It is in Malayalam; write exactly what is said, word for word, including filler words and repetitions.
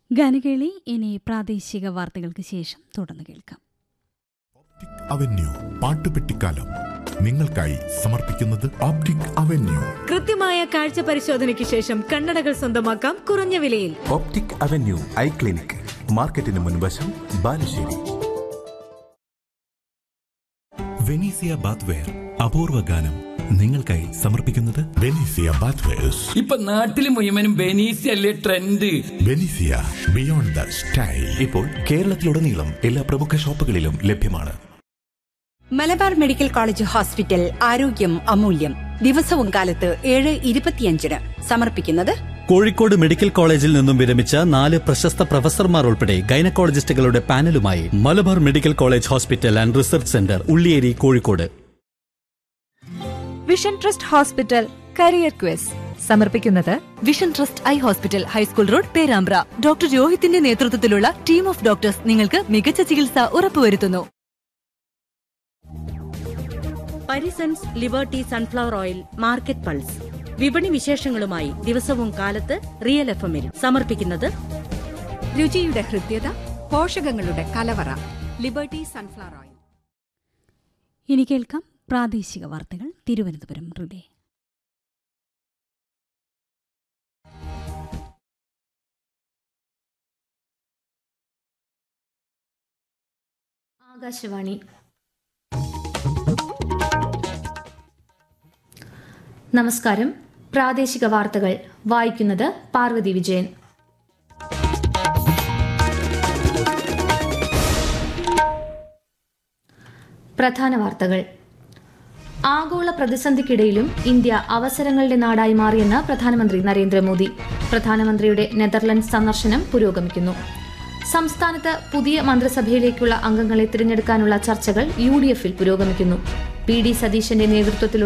ഗാനകേളി ഇനി പ്രാദേശിക വാർത്തകൾക്ക് ശേഷം തുടർന്ന് കേൾക്കാം. ഓപ്റ്റിക് അവന്യൂ പാട്ടുപെട്ടിക്കാലം നിങ്ങൾക്കായി സമർപ്പിക്കുന്നത് ഓപ്റ്റിക് അവന്യൂ. കൃത്യമായ കാഴ്ച പരിശോധനയ്ക്ക് ശേഷം കണ്ണടകൾ സ്വന്തമാക്കാം കുറഞ്ഞ വിലയിൽ. ഓപ്റ്റിക് അവന്യൂ ഐ ക്ലിനിക്, മാർക്കറ്റിന് മുൻവശം, ബാലുശ്ശേരി. വെനീസിയ ബാത്ത്വെയർ അപൂർവ ഗാനം നിങ്ങൾക്കായി സമർപ്പിക്കുന്നത് വെനീസിയ ബാത്ത്വെയർസ്. ഇപ്പൊ നാട്ടില് മുഴുവനും ബെനീസിയ അല്ലേ trend. Venezia beyond the style ഇപ്പോൾ കേരളത്തിലുടനീളം എല്ലാ പ്രമുഖ ഷോപ്പുകളിലും ലഭ്യമാണ്. മലബാർ മെഡിക്കൽ കോളേജ് ഹോസ്പിറ്റൽ, ആരോഗ്യം അമൂല്യം. ദിവസവും കാലത്ത് ഏഴ് ഇരുപത്തിയഞ്ചിന് സമർപ്പിക്കുന്നത് കോഴിക്കോട് മെഡിക്കൽ കോളേജിൽ നിന്നും വിരമിച്ച നാല് പ്രശസ്ത പ്രൊഫസർമാർ ഉൾപ്പെടെ ഗൈനക്കോളജിസ്റ്റുകളുടെ പാനലുമായി Malabar medical college hospital and research centre, Ulliyeri, Kozhikode. Vision trust hospital career quiz സമർപ്പിക്കുന്നത് vision trust eye hospital, high school road, Perambra. Doctor രോഹിത്തിന്റെ നേതൃത്വത്തിലുള്ള ടീം ഓഫ് ഡോക്ടേഴ്സ് നിങ്ങൾക്ക് മികച്ച ചികിത്സ ഉറപ്പുവരുത്തുന്നു. Parisons liberty sunflower oil market pulse. വിപണി വിശേഷങ്ങളുമായി ദിവസവും കാലത്ത് റിയൽ എഫ് എമ്മിൽ സമർപ്പിക്കുന്നത് രുചിയുടെ ഹൃദ്യത, പോഷകങ്ങളുടെ കലവറ. Liberty sunflower oil. ഇനി കേൾക്കാം പ്രാദേശിക വാർത്തകൾ തിരുവനന്തപുരം റിലേ. ആകാശവാണി. നമസ്കാരം. പ്രാദേശിക വാർത്തകൾ വായിക്കുന്നത് പാർവതി വിജയൻ. പ്രധാന വാർത്തകൾ. ആഗോള പ്രതിസന്ധിക്കിടയിലും ഇന്ത്യ അവസരങ്ങളുടെ നാടായി മാറിയെന്ന് പ്രധാനമന്ത്രി നരേന്ദ്രമോദി. പ്രധാനമന്ത്രിയുടെ നെതർലൻഡ്സ് സന്ദർശനം പുരോഗമിക്കുന്നു. സംസ്ഥാനത്ത് പുതിയ മന്ത്രിസഭയിലേക്കുള്ള അംഗങ്ങളെ തിരഞ്ഞെടുക്കാനുള്ള ചർച്ചകൾ യു ഡി എഫിൽ പുരോഗമിക്കുന്നു. പി ഡി സതീശന്റെ നേതൃത്വത്തിലുള്ള